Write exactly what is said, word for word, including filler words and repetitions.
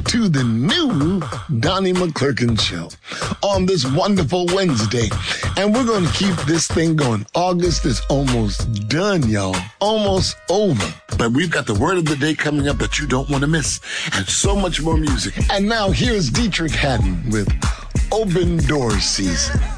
to the new Donnie McClurkin Show on this wonderful Wednesday. And we're going to keep this thing going. August is almost done, y'all. Almost over. But we've got the word of the day coming up that you don't want to miss. And so much more music. And now here's Dietrich Haddon with Open Door Season.